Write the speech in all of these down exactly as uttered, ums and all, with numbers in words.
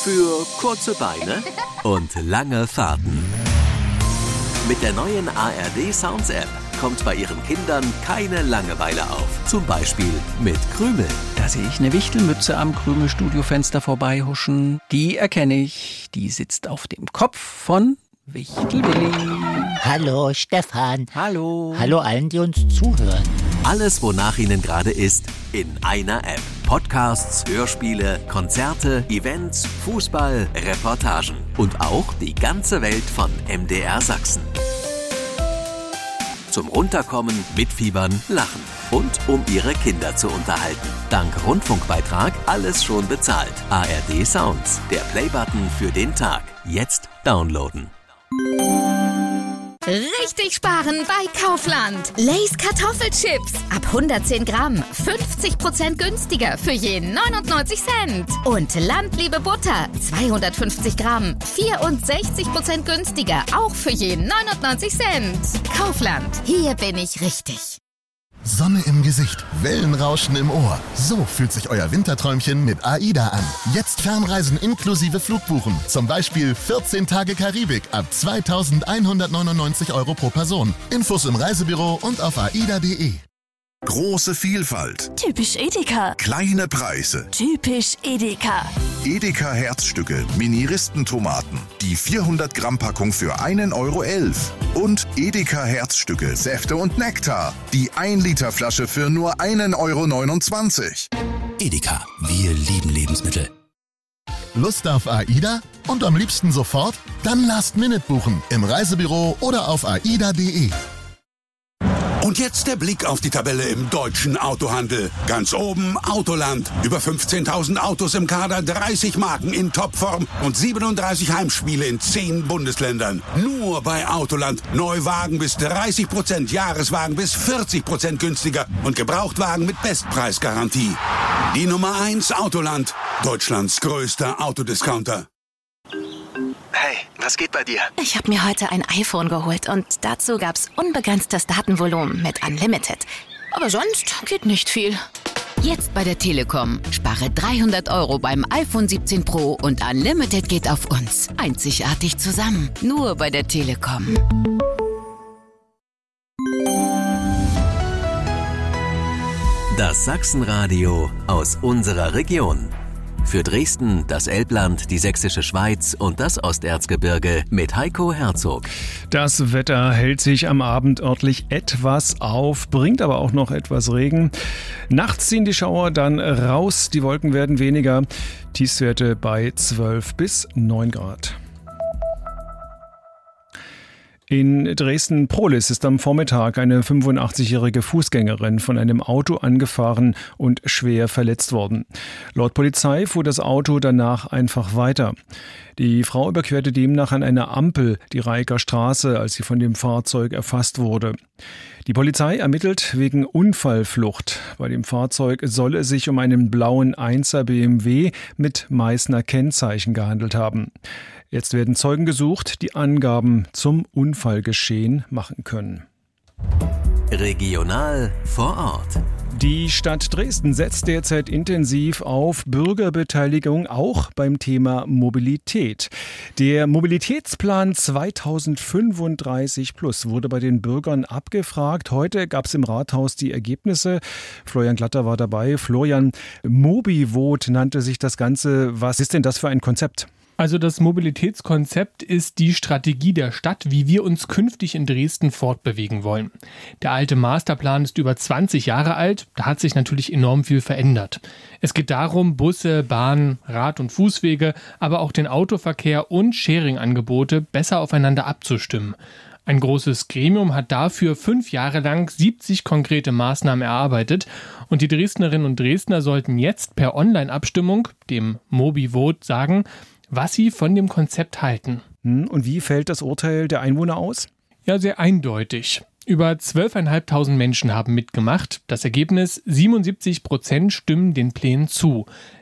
Für kurze Beine und lange Fahrten. Mit der neuen A R D Sounds App kommt bei Ihren Kindern keine Langeweile auf. Zum Beispiel mit Krümel. Da sehe ich eine Wichtelmütze am Krümel-Studiofenster vorbeihuschen. Die erkenne ich. Die sitzt auf dem Kopf von Wichtelwilli. Hallo Stefan. Hallo. Hallo allen, die uns zuhören. Alles, wonach Ihnen gerade ist, in einer App. Podcasts, Hörspiele, Konzerte, Events, Fußball, Reportagen und auch die ganze Welt von M D R Sachsen. Zum Runterkommen, mitfiebern, lachen und um Ihre Kinder zu unterhalten. Dank Rundfunkbeitrag alles schon bezahlt. A R D Sounds, der Playbutton für den Tag. Jetzt downloaden. Richtig sparen bei Kaufland. Lay's Kartoffelchips ab hundertzehn Gramm, fünfzig Prozent günstiger für je neunundneunzig Cent. Und Landliebe Butter, zweihundertfünfzig Gramm, vierundsechzig Prozent günstiger, auch für je neunundneunzig Cent. Kaufland, hier bin ich richtig. Sonne im Gesicht, Wellenrauschen im Ohr. So fühlt sich euer Winterträumchen mit AIDA an. Jetzt Fernreisen inklusive Flugbuchen. Zum Beispiel vierzehn Tage Karibik ab zweitausendeinhundertneunundneunzig Euro pro Person. Infos im Reisebüro und auf aida punkt de. Große Vielfalt. Typisch Edeka. Kleine Preise. Typisch Edeka. Edeka Herzstücke, Mini-Ristentomaten. Die vierhundert Gramm Packung für einen Euro elf. Und Edeka Herzstücke, Säfte und Nektar. Die ein Liter Flasche für nur einen Euro neunundzwanzig. Edeka, wir lieben Lebensmittel. Lust auf AIDA? Und am liebsten sofort? Dann Last Minute buchen. Im Reisebüro oder auf aida punkt de. Und jetzt der Blick auf die Tabelle im deutschen Autohandel. Ganz oben Autoland. Über fünfzehntausend Autos im Kader, dreißig Marken in Topform und siebenunddreißig Heimspiele in zehn Bundesländern. Nur bei Autoland. Neuwagen bis dreißig Prozent, Jahreswagen bis vierzig Prozent günstiger und Gebrauchtwagen mit Bestpreisgarantie. Die Nummer eins Autoland. Deutschlands größter Autodiscounter. Hey, was geht bei dir? Ich habe mir heute ein iPhone geholt und dazu gab's unbegrenztes Datenvolumen mit Unlimited. Aber sonst geht nicht viel. Jetzt bei der Telekom. Spare dreihundert Euro beim iPhone siebzehn Pro und Unlimited geht auf uns. Einzigartig zusammen. Nur bei der Telekom. Das Sachsenradio aus unserer Region. Für Dresden, das Elbland, die Sächsische Schweiz und das Osterzgebirge mit Heiko Herzog. Das Wetter hält sich am Abend örtlich etwas auf, bringt aber auch noch etwas Regen. Nachts ziehen die Schauer dann raus, die Wolken werden weniger. Tiefstwerte bei zwölf bis neun Grad. In Dresden-Prohlis ist am Vormittag eine fünfundachtzig-jährige Fußgängerin von einem Auto angefahren und schwer verletzt worden. Laut Polizei fuhr das Auto danach einfach weiter. Die Frau überquerte demnach an einer Ampel die Reiker Straße, als sie von dem Fahrzeug erfasst wurde. Die Polizei ermittelt wegen Unfallflucht. Bei dem Fahrzeug soll es sich um einen blauen Einser B M W mit Meißner Kennzeichen gehandelt haben. Jetzt werden Zeugen gesucht, die Angaben zum Unfallgeschehen machen können. Regional vor Ort. Die Stadt Dresden setzt derzeit intensiv auf Bürgerbeteiligung, auch beim Thema Mobilität. Der Mobilitätsplan zweitausendfünfunddreißig plus wurde bei den Bürgern abgefragt. Heute gab es im Rathaus die Ergebnisse. Florian Glatter war dabei. Florian, MobiVote nannte sich das Ganze. Was ist denn das für ein Konzept? Also das Mobilitätskonzept ist die Strategie der Stadt, wie wir uns künftig in Dresden fortbewegen wollen. Der alte Masterplan ist über zwanzig Jahre alt, da hat sich natürlich enorm viel verändert. Es geht darum, Busse, Bahnen, Rad- und Fußwege, aber auch den Autoverkehr und Sharing-Angebote besser aufeinander abzustimmen. Ein großes Gremium hat dafür fünf Jahre lang siebzig konkrete Maßnahmen erarbeitet und die Dresdnerinnen und Dresdner sollten jetzt per Online-Abstimmung, dem MobiVote, sagen, was sie von dem Konzept halten. Und wie fällt das Urteil der Einwohner aus? Ja, sehr eindeutig. Über zwölftausendfünfhundert Menschen haben mitgemacht. Das Ergebnis: siebenundsiebzig Prozent stimmen den Plänen zu.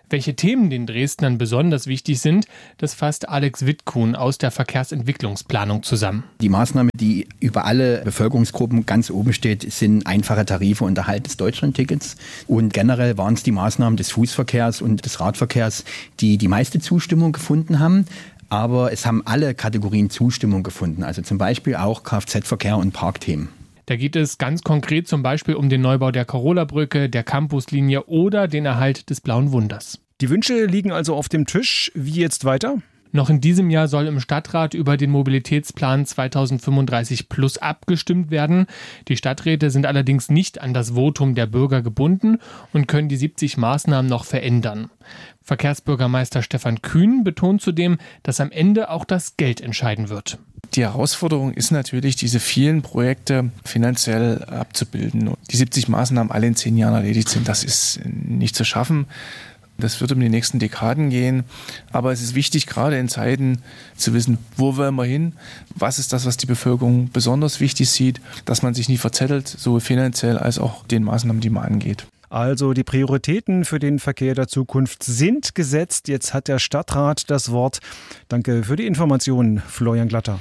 Welche Themen den Dresdnern besonders wichtig sind, das fasst Alex Wittkuhn aus der Verkehrsentwicklungsplanung zusammen. Die Maßnahme, die über alle Bevölkerungsgruppen ganz oben steht, sind einfache Tarife und Erhalt des Deutschlandtickets. Und generell waren es die Maßnahmen des Fußverkehrs und des Radverkehrs, die die meiste Zustimmung gefunden haben. Aber es haben alle Kategorien Zustimmung gefunden, also zum Beispiel auch Kfz-Verkehr und Parkthemen. Da geht es ganz konkret zum Beispiel um den Neubau der Carola-Brücke, der Campuslinie oder den Erhalt des Blauen Wunders. Die Wünsche liegen also auf dem Tisch. Wie jetzt weiter? Noch in diesem Jahr soll im Stadtrat über den Mobilitätsplan zweitausendfünfunddreißig plus abgestimmt werden. Die Stadträte sind allerdings nicht an das Votum der Bürger gebunden und können die siebzig Maßnahmen noch verändern. Verkehrsbürgermeister Stefan Kühn betont zudem, dass am Ende auch das Geld entscheiden wird. Die Herausforderung ist natürlich, diese vielen Projekte finanziell abzubilden. Die siebzig Maßnahmen alle in zehn Jahren erledigt sind, das ist nicht zu schaffen. Das wird um die nächsten Dekaden gehen. Aber es ist wichtig, gerade in Zeiten zu wissen, wo wollen wir hin? Was ist das, was die Bevölkerung besonders wichtig sieht? Dass man sich nie verzettelt, sowohl finanziell als auch den Maßnahmen, die man angeht. Also die Prioritäten für den Verkehr der Zukunft sind gesetzt. Jetzt hat der Stadtrat das Wort. Danke für die Informationen, Florian Glatter.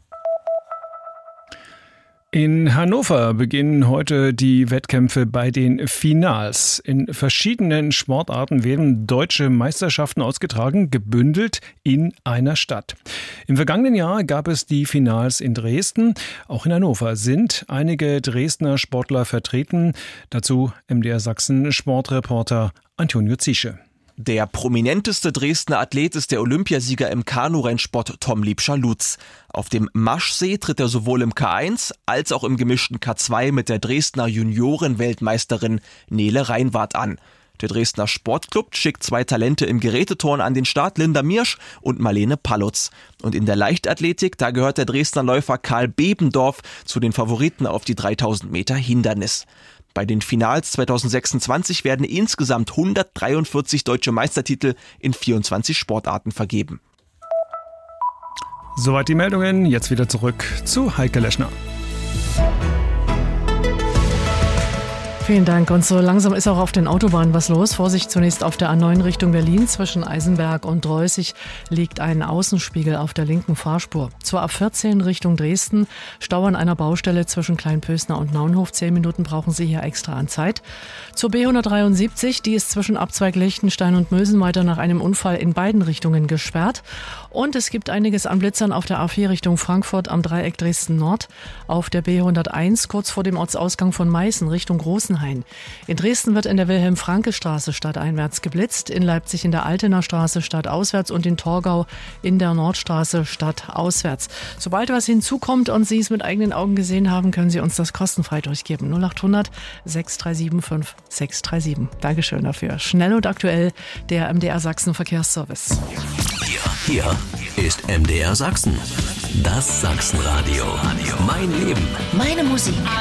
In Hannover beginnen heute die Wettkämpfe bei den Finals. In verschiedenen Sportarten werden deutsche Meisterschaften ausgetragen, gebündelt in einer Stadt. Im vergangenen Jahr gab es die Finals in Dresden. Auch in Hannover sind einige Dresdner Sportler vertreten. Dazu M D R Sachsen Sportreporter Antonio Ziesche. Der prominenteste Dresdner Athlet ist der Olympiasieger im Kanurennsport Tom Liebscher-Lutz. Auf dem Maschsee tritt er sowohl im K eins als auch im gemischten K zwei mit der Dresdner Junioren-Weltmeisterin Nele Reinwarth an. Der Dresdner Sportclub schickt zwei Talente im Geräteturnen an den Start, Linda Miersch und Marlene Pallutz. Und in der Leichtathletik, da gehört der Dresdner Läufer Karl Bebendorf zu den Favoriten auf die dreitausend Meter Hindernis. Bei den Finals zweitausendsechsundzwanzig werden insgesamt hundertdreiundvierzig deutsche Meistertitel in vierundzwanzig Sportarten vergeben. Soweit die Meldungen. Jetzt wieder zurück zu Heike Leschner. Vielen Dank. Und so langsam ist auch auf den Autobahnen was los. Vorsicht zunächst auf der A neun Richtung Berlin. Zwischen Eisenberg und Dreußig liegt ein Außenspiegel auf der linken Fahrspur. Zur A vierzehn Richtung Dresden. Stau an einer Baustelle zwischen Kleinpösner und Naunhof. Zehn Minuten brauchen Sie hier extra an Zeit. Zur B hundertdreiundsiebzig. Die ist zwischen Abzweig Lichtenstein und Mösenweiter nach einem Unfall in beiden Richtungen gesperrt. Und es gibt einiges an Blitzern auf der A vier Richtung Frankfurt am Dreieck Dresden Nord. Auf der B hunderteins kurz vor dem Ortsausgang von Meißen Richtung Großenhain. In Dresden wird in der Wilhelm-Franke-Straße stadteinwärts geblitzt, in Leipzig in der Altener Straße stadtauswärts und in Torgau in der Nordstraße stadtauswärts. Sobald was hinzukommt und Sie es mit eigenen Augen gesehen haben, können Sie uns das kostenfrei durchgeben. null acht hundert sechs drei sieben fünf sechs drei sieben. Dankeschön dafür. Schnell und aktuell der M D R Sachsen Verkehrsservice. Hier, hier ist M D R Sachsen. Das Sachsenradio. Mein Leben. Meine Musik.